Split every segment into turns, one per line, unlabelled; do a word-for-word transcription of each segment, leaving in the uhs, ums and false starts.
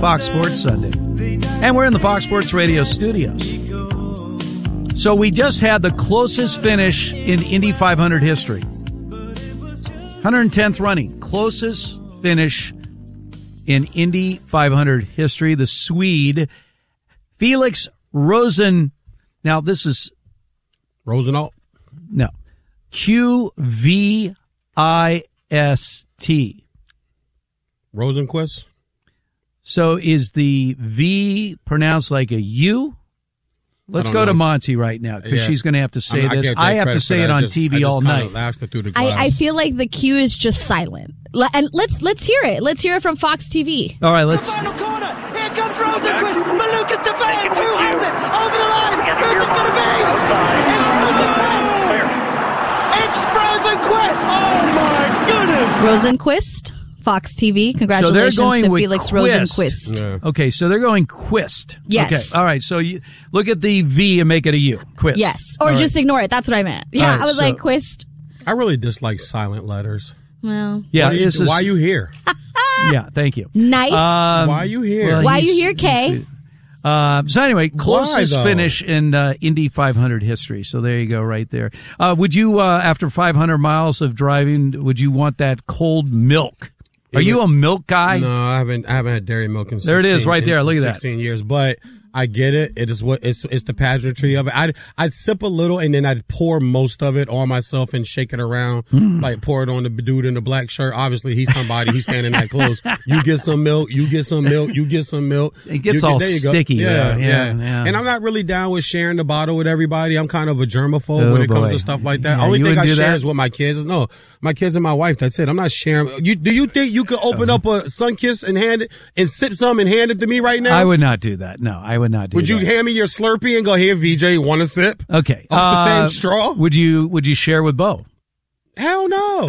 Fox Sports Sunday. And we're in the Fox Sports Radio studios. So we just had the closest finish in Indy five hundred history. one hundred tenth running. Closest finish in Indy five hundred history. The Swede, Felix Rosen. Now, this is...
Rosenau?
No. Q V I S T.
Rosenquist?
So is the V pronounced like a U? Let's go know. to Monty right now because yeah. she's going to have to say
I mean,
this. I, I have to say it on
just,
T V all night.
I, I feel like the Q is just silent. And let's let's hear it. Let's hear it from Fox T V.
All right, let's.
The final corner. Here comes Rosenquist. Malukas defends. Who has it? Over the line. Who's it going to be? It's Rosenquist. It's Rosenquist. Oh my goodness.
Rosenquist. Fox T V. Congratulations
so
to Felix
Quist.
Rosenquist.
Yeah. Okay, so they're going Quist.
Yes.
Okay, all right. So you look at the V and make it a U. Quist.
Yes, or
all
just
right.
ignore it. That's what I meant. Yeah,
right,
I was
so,
like Quist.
I really dislike silent letters.
Well,
yeah.
Why are you,
is,
why are you here?
Yeah, thank you.
Knife.
Um, why are you here?
Well,
why are you here, Kay?
Uh, so anyway, closest
Why,
finish in uh, Indy five hundred history. So there you go, right there. Uh, would you, uh, after five hundred miles of driving, would you want that cold milk? Are you a milk guy?
No, I haven't. I haven't had dairy milk in.
There it is, right there. Look at that.
Sixteen years, but I get it. It is what it's. It's the pageantry of it. I'd I'd sip a little and then I'd pour most of it on myself and shake it around, mm. like pour it on the dude in the black shirt. Obviously, he's somebody. He's standing that close. You get some milk. You get some milk. You get some milk.
It gets
you
all
get, there you go.
sticky.
Yeah,
yeah,
yeah,
yeah.
And I'm not really down with sharing the bottle with everybody. I'm kind of a germaphobe
oh,
when it
boy.
comes to stuff like that.
Yeah,
Only thing I share
that?
is with my kids. No, my kids and my wife. That's it. I'm not sharing. You do you think you could open
uh-huh.
up a Sunkiss and hand it and sip some and hand it to me right now?
I would not do that. No, I would not do
would
that.
Would you hand me your Slurpee and go, here, V J, want a sip?
Okay.
Off
uh,
the same straw?
Would you Would you share with Bo?
Hell no.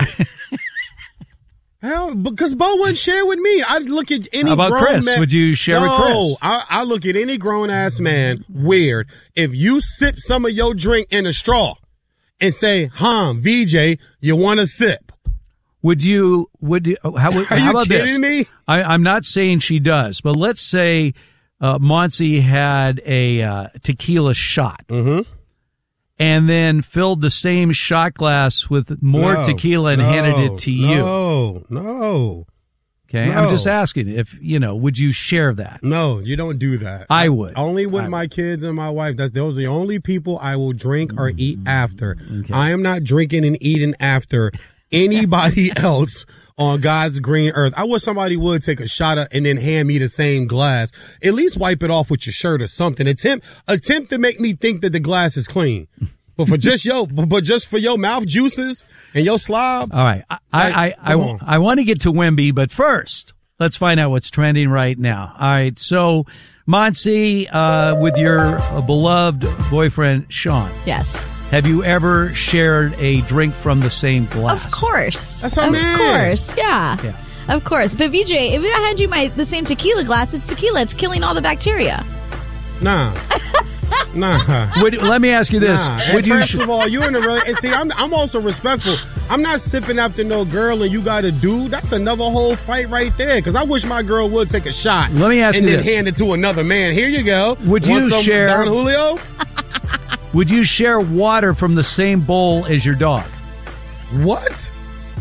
Hell, because Bo wouldn't share with me. I'd look at any
How about
grown
Chris?
man.
Would you share
no,
with Chris?
I, I look at any grown-ass man weird. If you sip some of your drink in a straw and say, huh, V J, you want a sip?
Would you, would you, how,
Are
how
you
about
kidding
this?
me?
I, I'm not saying she does, but let's say uh, Monty had a uh, tequila shot
mm-hmm.
and then filled the same shot glass with more
no,
tequila and
no,
handed it to you.
No, no.
Okay,
no.
I'm just asking if, you know, would you share that?
No, you don't do that.
I would.
Only with
I
my
would.
kids and my wife. That's those are the only people I will drink or eat after.
Okay.
I am not drinking and eating after anybody else on God's green earth. I wish somebody would take a shot of, and then hand me the same glass. At least wipe it off with your shirt or something. Attempt attempt to make me think that the glass is clean. But for just yo, but just for your mouth juices and your slob.
All right, I
like,
I I, I, I want to get to Wemby, but first let's find out what's trending right now. All right, so Monty, uh, with your uh, beloved boyfriend Sean.
Yes.
Have you ever shared a drink from the same glass?
Of course.
That's our
Of
man.
course, yeah.
Yeah.
Of course. But V J, if I hand you my the same tequila glass, it's tequila. It's killing all the bacteria.
Nah. Nah.
Would, let me ask you this.
Nah.
Would you
First
sh-
of all, you in a really, and see, I'm, I'm also respectful. I'm not sipping after no girl and you got a dude. That's another whole fight right there. Because I wish my girl would take a shot.
Let me ask
and
you
then
this.
hand it to another man. Here you go.
Would
Want
you
some
share-
Don Julio?
Would you share water from the same bowl as your dog?
What?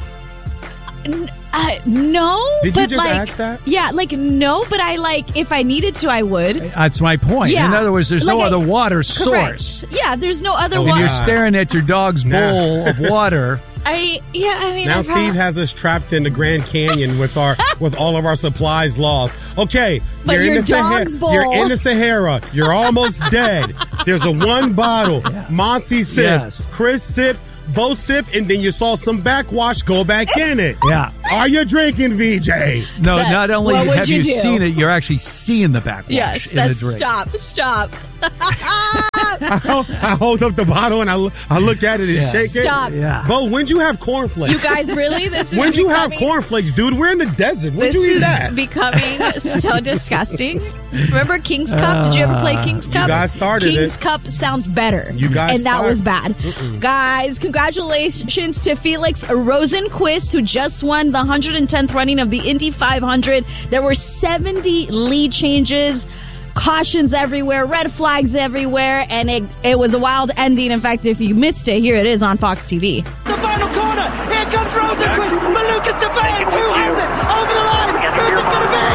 Uh, no.
Did you
but
just
like,
ask that?
Yeah, like no, but I like if I needed to, I would.
That's my point.
Yeah.
In other words, there's
Like
no
I-
other water
Correct.
source.
Yeah, there's no other
Oh,
And
water.
you're
Nah.
staring at your dog's
Nah.
bowl of water.
I yeah, I mean,
Now
I
Steve has us trapped in the Grand Canyon with our with all of our supplies lost. Okay,
But
you're
your
in the Sahara.
dog's bowl-
You're in the Sahara. You're almost dead. There's a one bottle. Monty sip,
Yes.
Chris sip, Bo sip, and then you saw some backwash. Go back in it.
Yeah.
Are you drinking, V J?
No,
That's-
not only
what would
have
you
you
do?
seen it, you're actually seeing the backwash
Yes,
in the
that's
drink.
stop, stop. Stop.
I, hold, I hold up the bottle and I, I look at it and
Yeah.
shake it.
Stop.
Yeah.
Bo, when'd you have cornflakes?
You guys, really? This is
When'd you have
becoming-
cornflakes, dude? We're in the desert. When'd
This
you eat
is
that?
becoming so disgusting. Remember King's Cup? Did you ever play King's Cup?
guys started
King's
it.
Cup sounds better.
You guys
And that
start-
was bad. Guys, congratulations to Felix Rosenquist, who just won the one hundred tenth running of the Indy five hundred. There were seventy lead changes. Cautions everywhere, red flags everywhere, and it, it was a wild ending. In fact, if you missed it, here it is on Fox T V.
The final corner. Here comes Rosenquist. Malukas to Fans. Who has it? Over the line. Who's it going to be?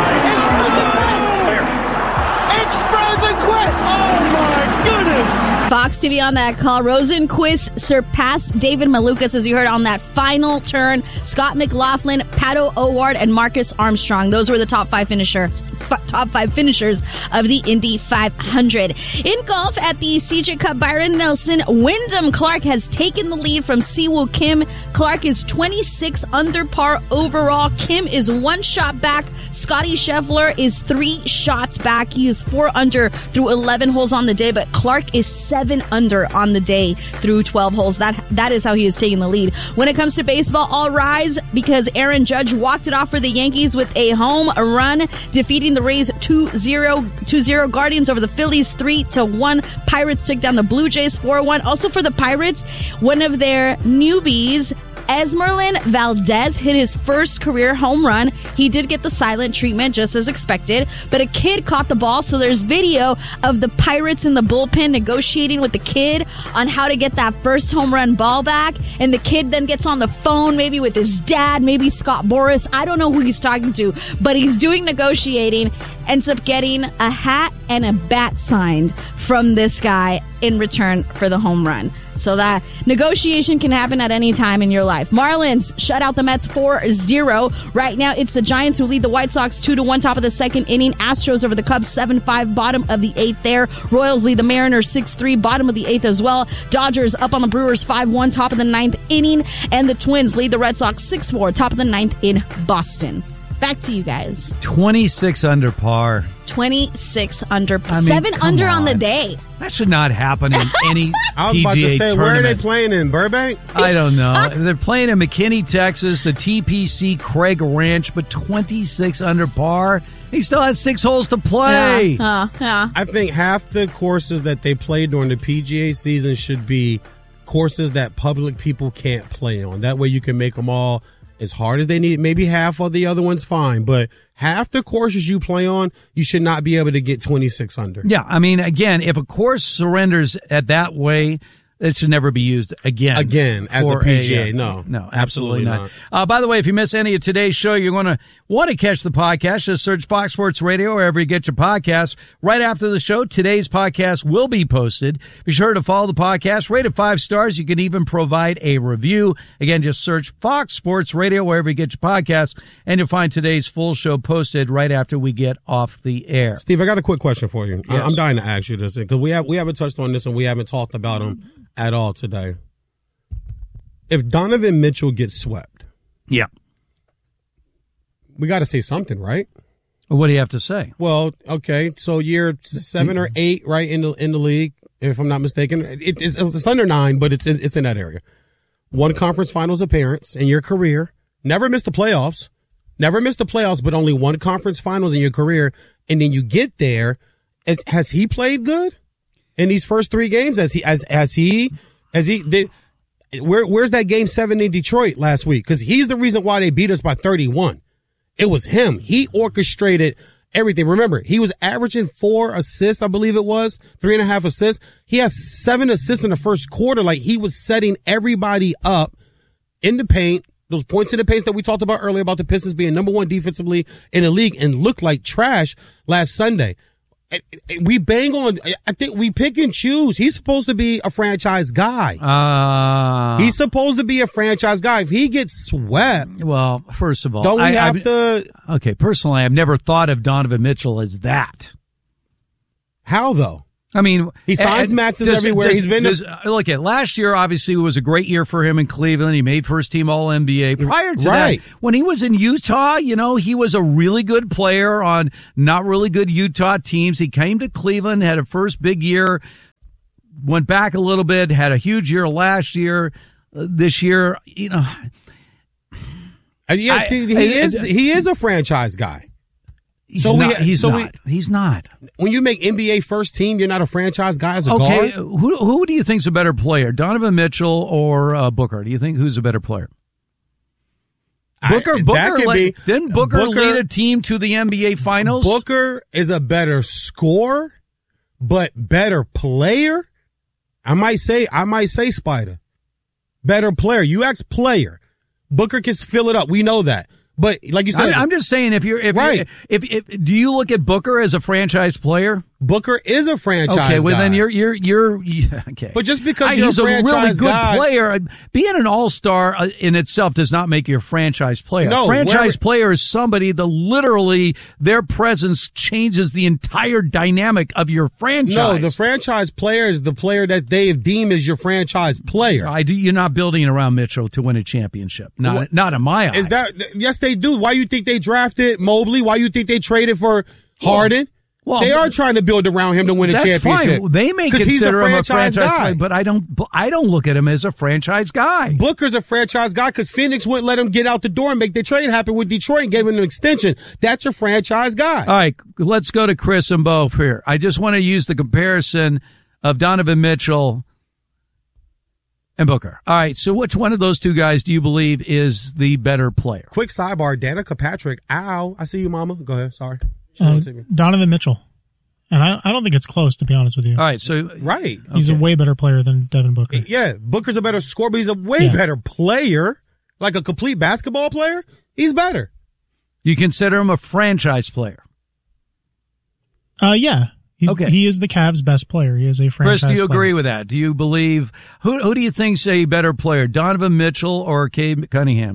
It's Rosenquist. It's Rosenquist. Oh my goodness.
Fox T V on that call. Rosenquist surpassed David Malukas, as you heard, on that final turn. Scott McLaughlin, Pato O'Ward, and Marcus Armstrong. Those were the top five finishers. Top five finishers of the Indy five hundred. In golf at the C J Cup, Byron Nelson, Wyndham Clark has taken the lead from Siwoo Kim. Clark is twenty-six under par overall. Kim is one shot back. Scotty Scheffler is three shots back. He is four under through eleven holes on the day, but Clark is seven under on the day through twelve holes. That that is how he is taking the lead. When it comes to baseball, all rise because Aaron Judge walked it off for the Yankees with a home run, defeating the Rays two zero. two zero. Guardians over the Phillies three to one. Pirates took down the Blue Jays four one. Also for the Pirates, one of their newbies, Esmeralyn Valdez, hit his first career home run. He did get the silent treatment, just as expected, but a kid caught the ball, so there's video of the Pirates in the bullpen negotiating with the kid on how to get that first home run ball back, and the kid then gets on the phone, maybe with his dad, maybe Scott Boras. I don't know who he's talking to, but he's doing negotiating, ends up getting a hat and a bat signed from this guy in return for the home run. So that negotiation can happen at any time in your life. Marlins shut out the Mets four zero. Right now, it's the Giants who lead the White Sox two to one, top of the second inning. Astros over the Cubs seven five, bottom of the eighth there. Royals lead the Mariners six three, bottom of the eighth as well. Dodgers up on the Brewers five one, top of the ninth inning. And the Twins lead the Red Sox six four, top of the ninth in Boston. Back to you guys.
twenty-six under par.
twenty-six under,
I mean,
seven
come
under on.
on
the day.
That should not happen in any
I was
P
about
G A
to say,
tournament.
where are they playing in Burbank?
I don't know. They're playing in McKinney, Texas, the T P C Craig Ranch, but twenty-six under par. He still has six holes to play.
Yeah, uh, yeah.
I think half the courses that they play during the P G A season should be courses that public people can't play on. That way you can make them all as hard as they need. Maybe half of the other ones, fine. But half the courses you play on, you should not be able to get twenty-six under.
Yeah, I mean, again, if a course surrenders at that way, it should never be used again.
Again, as a
for
P G A,
uh,
no.
No, absolutely,
Absolutely
not.
not.
Uh, by the way, if you miss any of today's show, you're going to want to catch the podcast. Just search Fox Sports Radio wherever you get your podcasts. Right after the show, today's podcast will be posted. Be sure to follow the podcast. Rate it five stars. You can even provide a review. Again, just search Fox Sports Radio wherever you get your podcasts, and you'll find today's full show posted right after we get off the air.
Steve, I got a quick question for you. I-
Yes.
I'm dying to ask you this because we have we haven't touched on this and we haven't talked about him at all today. If Donovan Mitchell gets swept,
Yeah.
we got to say something, right?
What do you have to say?
Well, okay, so year seven or eight, right in the in the league, if I'm not mistaken. It, it's, it's under nine, but it's it's in that area. One conference finals appearance in your career. Never missed the playoffs. Never missed the playoffs, but only one conference finals in your career. And then you get there. It, has he played good in these first three games? As he as as he as he did. Where where's that game seven in Detroit last week? Because he's the reason why they beat us by thirty-one. It was him. He orchestrated everything. Remember, he was averaging four assists, I believe it was, three and a half assists. He has seven assists in the first quarter. Like, he was setting everybody up in the paint. Those points in the paint that we talked about earlier about the Pistons being number one defensively in the league and looked like trash last Sunday. We bang on, I think we pick and choose. He's supposed to be a franchise guy.
Uh,
He's supposed to be a franchise guy. If he gets swept,
well, first of all,
don't we
I,
have
I've-
to?
Okay, personally, I've never thought of Donovan Mitchell as that.
How though?
I mean,
He signs
and-
maxes
does-
everywhere.
does-
He's been to-
does- look at last year. Obviously, was a great year for him in Cleveland. He made first team All N B A. Prior to
Right.
that, when he was in Utah, you know, he was a really good player on not really good Utah teams. He came to Cleveland, had a first big year. went back a little bit, had a huge year last year. Uh, this year, you know.
Uh, yeah,
I,
see, he
I,
is
I,
he is a franchise guy.
He's
so
not.
we,
he's
so
not.
We,
he's not.
When you make N B A first team, you're not a franchise guy as a
okay,
guard?
who who do you think's a better player, Donovan Mitchell or uh, Booker? Do you think who's a better player? Booker,
I,
Booker,
could
led,
be,
didn't Booker,
Booker
lead a team to the N B A Finals?
Booker is a better scorer, but better player. I might say, I might say Spider, better player. You ask player, Booker can fill it up. We know that. But like you said,
I, I'm just saying, if you're, if,
right.
you're if, if do you look at Booker as a franchise player?
Booker is a franchise
Okay, well
guy.
then you're you're you're yeah, okay.
But just because
I,
you're
he's
a
a really
franchise
good
guy,
player, being an all-star uh, in itself does not make you a franchise player.
No,
a franchise
where,
player is somebody that literally their presence changes the entire dynamic of your franchise.
No, the franchise player is the player that they deem as your franchise player.
I do. You're not building around Mitchell to win a championship. Not
What?
not in my eyes.
Is that yes? They do. Why you think they drafted Mobley? Why you think they traded for Harden?
Well,
they are trying to build around him to win a
That's
championship.
fine. They may consider
he's the
him a
franchise
franchise
guy.
player, but I don't. I don't look at him as a franchise guy.
Booker's a franchise guy because Phoenix wouldn't let him get out the door and make the trade happen with Detroit and gave him an extension. That's your franchise guy.
All right, let's go to Chris and Bo here. I just want to use the comparison of Donovan Mitchell and Booker. All right, so which one of those two guys do you believe is the better player?
Quick sidebar, Danica Patrick. Ow, I see you, Mama. Go ahead. Sorry.
Uh, Donovan Mitchell. And I, I don't think it's close, to be honest with you.
All right, so
right,
he's
okay.
a way better player than Devin Booker.
Yeah, Booker's a better scorer, but he's a way
Yeah.
better player. Like a complete basketball player, he's better.
you consider him a franchise player.
Uh, yeah. He's,
Okay.
He is the Cavs' best player. He is a franchise
Chris, do you
player.
agree with that? Do you believe who who do you think's a better player, Donovan Mitchell or Cade Cunningham?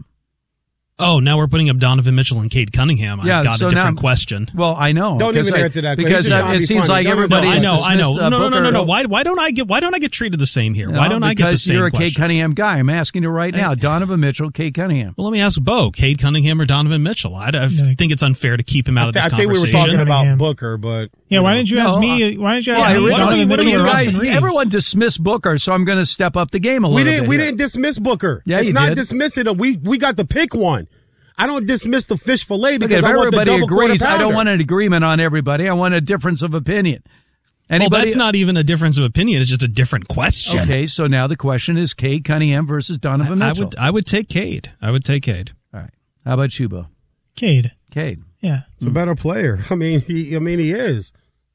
Oh, now we're putting up Donovan Mitchell and Cade Cunningham.
Yeah,
I've got
so
a different
now-
question.
Well, I know.
Don't even
I,
answer that,
because
he's just
uh,
trying to
it
be
seems
funny.
like
Don't
everybody.
No, I
has
know, I know.
dismissed, uh,
No, no, no, no,
Booker.
no. Why, why don't I get? Why don't I get treated the same here?
No,
why don't I get the
because
same
you're a Cade
question?
Cunningham guy. I'm asking you right now, Donovan Mitchell, Cade Cunningham.
Well, let me ask Bo, Cade Cunningham or Donovan Mitchell? I, I
Yeah.
think it's unfair to keep him out
I,
of
th-
this
I think we were
conversation.
talking about
Cunningham.
Booker, but
Yeah,
you
why
know.
didn't you ask
No,
me? Why didn't you ask
Yeah,
me?
what,
Donovan
do you- what do
Mitchell
you
or
guys?
Austin Reeves?
Everyone dismissed Booker, so I'm going to step up the game a
We
little
didn't.
bit.
We
here.
didn't dismiss Booker.
Yeah,
it's
you
not
did.
dismissing him. We we got to pick one. I don't dismiss the fish fillet
Look,
because
if
I want the
everybody
double quarter
agrees, I don't
pounder.
want an agreement on everybody. I want a difference of opinion.
Well,
Anybody?
that's not even a difference of opinion. It's just a different question.
Okay, so now the question is Cade Cunningham versus Donovan
I
Mitchell.
would, I would take Cade. I would take Cade.
All right. How about you, Bo?
Cade.
Cade.
Yeah.
He's a better player. I mean, he. I mean, he is.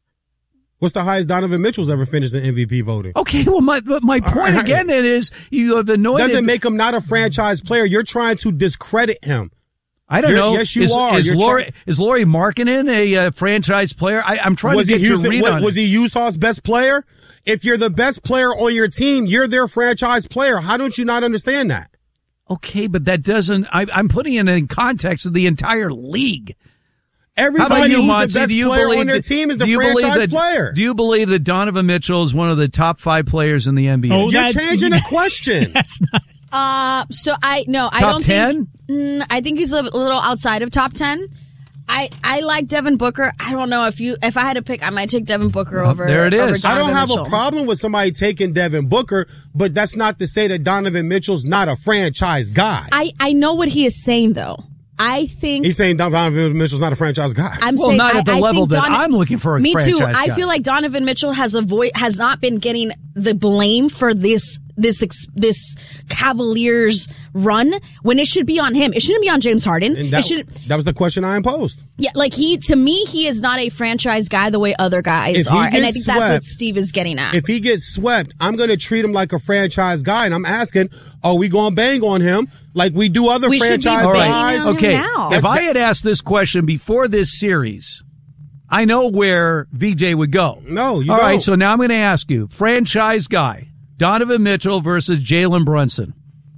What's the highest Donovan Mitchell's ever finished in M V P voting?
Okay, well, my but my point
right.
again then is you have anointed.
Doesn't make him not a franchise player. You're trying to discredit him.
I don't
You're-
know.
yes, you
is,
are.
Is
You're
Laurie
try-
is Laurie Markkinen a uh, franchise player? I, I'm trying
Was
to
he
get your
Houston?
read
Was,
on
was
it.
he Utah's best player? If you're the best player on your team, you're their franchise player. How don't you not understand that?
Okay, but that doesn't. I, I'm putting it in context of the entire league. How about
Everybody
you,
who's
Monty?
the best
Do you
player
believe
on their
that-
team is the
do you believe
franchise
that-
player.
Do you believe that Donovan Mitchell is one of the top five players in the N B A?
Oh,
You're
that's-
changing the question.
That's not.
Uh, so I no, I
Top
don't
ten?
think. Mm, I think he's a little outside of top ten. I, I like Devin Booker. I don't know if you if I had to pick, I might take Devin Booker over.
there it
over
is.
I
Donovan
don't have
Mitchell.
a problem with somebody taking Devin Booker, but that's not to say that Donovan Mitchell's not a franchise guy.
I I know what he is saying though. I think
He's saying Donovan Mitchell's not a franchise guy.
I'm
Well,
saying
not
I,
at the
I
level
think
that
Don-
I'm looking for a
Me too.
franchise
I
guy.
feel like Donovan Mitchell has a voice has not been getting the blame for this this ex- this Cavaliers run when it should be on him. It shouldn't be on James Harden.
And
it
that,
should
that was the question I imposed.
yeah, like he to me he is not a franchise guy the way other guys
If he
are, and I
gets
think that's what
swept-
Steve is getting at.
If he gets swept, I'm going to treat him like a franchise guy, and I'm asking, are we going to bang on him like we do other
We should be
franchise
All
banging
right.
guys?
on him
Okay.
now.
If I had asked this question before this series, I know where V J would go.
No, you
All
don't.
right. So now I'm going to ask you, franchise guy, Donovan Mitchell versus Jalen Brunson.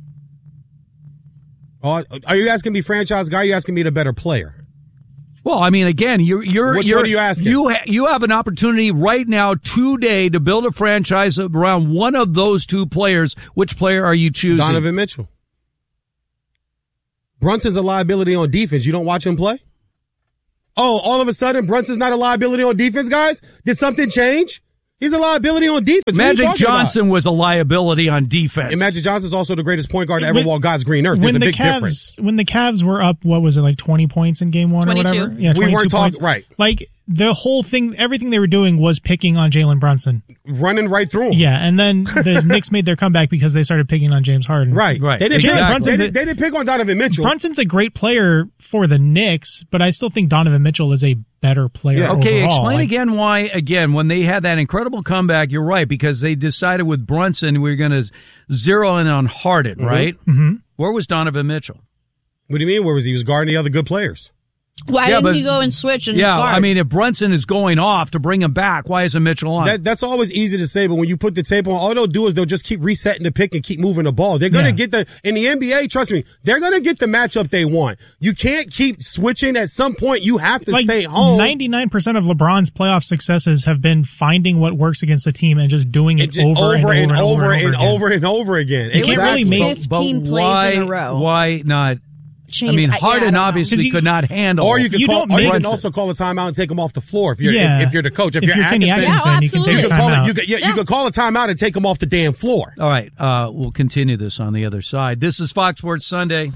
Oh, are you asking me franchise guy? Or are you asking me the better player?
Well, I mean, again, you're you're
Which
you're,
one are you asking?
You ha- you have an opportunity right now today to build a franchise around one of those two players. Which player are you choosing?
Donovan Mitchell. Brunson's a liability on defense. You don't watch him play? Oh, all of a sudden, Brunson's not a liability on defense, guys? Did something change? He's a liability on defense.
Magic Johnson was a liability on defense.
And Magic Johnson's also the greatest point guard to ever
When-
walk God's green earth. There's
When
a
the
big
Cavs,
difference.
when the Cavs were up, what was it, like twenty points in game one or
twenty-two.
whatever? Yeah,
We
twenty-two
weren't talking-
points.
right.
Like, the whole thing, everything they were doing was picking on Jalen Brunson.
Running right through him.
Yeah, and then the Knicks made their comeback because they started picking on James Harden.
Right.
Right.
They didn't,
Jalen
pick,
Brunson's
they,
a-
did, they didn't pick on Donovan Mitchell.
Brunson's a great player for the Knicks, but I still think Donovan Mitchell is a better player
Yeah.
Okay,
overall.
explain
Like,
again why, again, when they had that incredible comeback, you're right, because they decided with Brunson we are going to zero in on Harden,
Mm-hmm.
right? Mm-hmm. Where was Donovan Mitchell?
What do you mean? Where was he? He was guarding the other good players.
Why
Yeah,
didn't
but-
you go and switch and
Yeah,
guard?
I mean, if Brunson is going off to bring him back, why isn't Mitchell on?
That, that's always easy to say, but when you put the tape on, all they'll do is they'll just keep resetting the pick and keep moving the ball. They're going to
Yeah.
get the, in the N B A, trust me, they're going to get the matchup they want. You can't keep switching. At some point, you have to
like
stay home.
ninety-nine percent of LeBron's playoff successes have been finding what works against a team and just doing it
And just
over, and over and over and
and
again.
over and over again.
You can't really make-
fifteen
but
plays
why,
in a row.
Why not?
Change.
I mean,
I- yeah, I
Harden
don't know.
obviously
'Cause you-
could not handle.
Or you could
You
call,
don't
or you
make-
can also call a timeout and take him off the floor if you're
Yeah.
if, if you're the coach. If,
If
you're,
you're Kenny
Atkinson,
Atkinson,
Yeah,
you can take
absolutely.
you
a
could call it.
timeout.
You could, yeah,
Yeah.
you could call a timeout and take him off the damn floor.
All right, uh, we'll continue this on the other side. This is Fox Sports Sunday.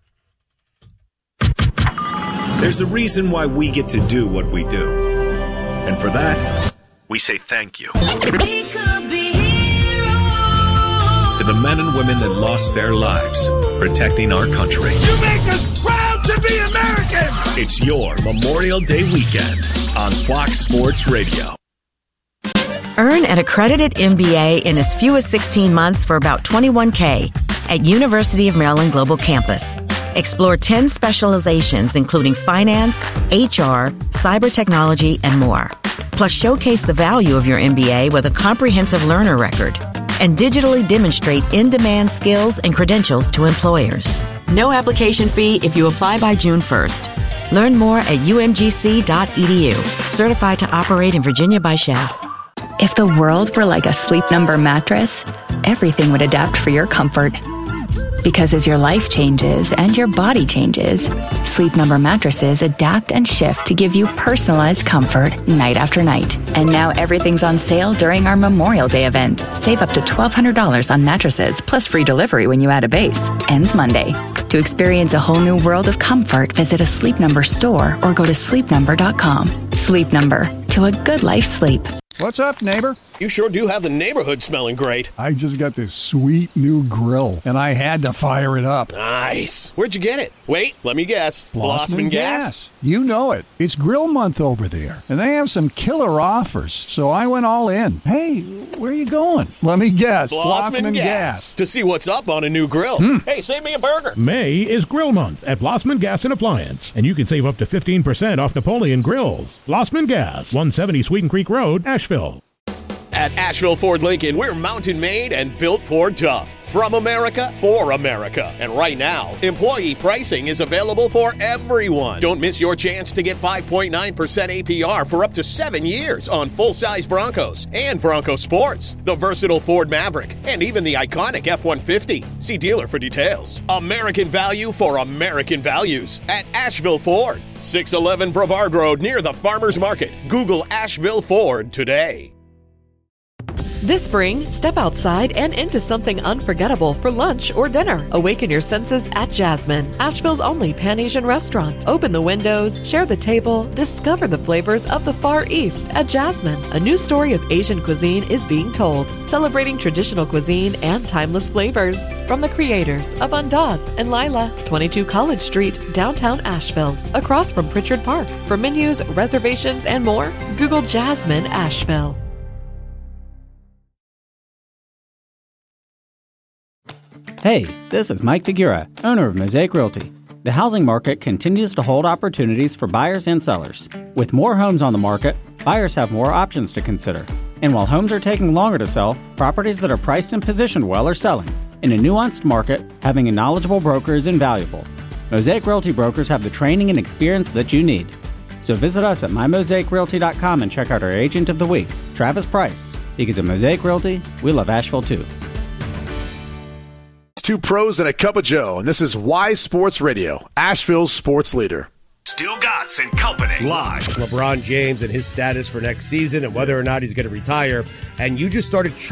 There's a reason why we get to do what we do. And for that, we say thank you. To the men and women that lost their lives protecting our country.
You make us proud to be American!
It's your Memorial Day weekend on Fox Sports Radio.
Earn an accredited M B A in as few as sixteen months for about twenty-one K at University of Maryland Global Campus. Explore ten specializations including finance, H R, cyber technology, and more. Plus showcase the value of your M B A with a comprehensive learner record and digitally demonstrate in-demand skills and credentials to employers. No application fee if you apply by June first. Learn more at U M G C dot E D U. Certified to operate in Virginia by S H A.
If the world were like a Sleep Number mattress, everything would adapt for your comfort. Because as your life changes and your body changes, Sleep Number mattresses adapt and shift to give you personalized comfort night after night. And now everything's on sale during our Memorial Day event. Save up to twelve hundred dollars on mattresses plus free delivery when you add a base. Ends Monday. To experience a whole new world of comfort, visit a Sleep Number store or go to sleep number dot com. Sleep Number. To a good life sleep.
What's up, neighbor?
You sure do have the neighborhood smelling great.
I just got this sweet new grill, and I had to fire it up.
Nice. Where'd you get it? Wait, let me guess.
Blossman Gas. You know it. It's grill month over there, and they have some killer offers, so I went all in. Hey, where are you going? Let me guess.
Blossman Gas. To see what's up on a new grill.
Hmm.
Hey, save me a burger.
May is Grill Month at Blossman Gas and Appliance, and you can save up to fifteen percent off Napoleon grills. Blossman Gas, one seventy Sweeten Creek Road, Asheville.
At Asheville Ford Lincoln, we're mountain made and built Ford tough. From America, for America. And right now, employee pricing is available for everyone. Don't miss your chance to get five point nine percent A P R for up to seven years on full-size Broncos and Bronco Sports, the versatile Ford Maverick, and even the iconic F one fifty. See dealer for details. American value for American values at Asheville Ford. six eleven Brevard Road near the Farmers Market. Google Asheville Ford today.
This spring, step outside and into something unforgettable for lunch or dinner. Awaken your senses at Jasmine, Asheville's only Pan-Asian restaurant. Open the windows, share the table, discover the flavors of the Far East at Jasmine. A new story of Asian cuisine is being told, celebrating traditional cuisine and timeless flavors. From the creators of Andaz and Lila, twenty-two College Street, downtown Asheville, across from Pritchard Park. For menus, reservations, and more, Google Jasmine Asheville.
Hey, this is Mike Figura, owner of Mosaic Realty. The housing market continues to hold opportunities for buyers and sellers. With more homes on the market, buyers have more options to consider. And while homes are taking longer to sell, properties that are priced and positioned well are selling. In a nuanced market, having a knowledgeable broker is invaluable. Mosaic Realty brokers have the training and experience that you need. So visit us at my mosaic realty dot com and check out our agent of the week, Travis Price. Because at Mosaic Realty, we love Asheville too.
Two pros and a cup of Joe, and this is Y Sports Radio, Asheville's sports leader.
Stu Gatz and Company live.
LeBron James and his status for next season and whether or not he's going to retire. And you just started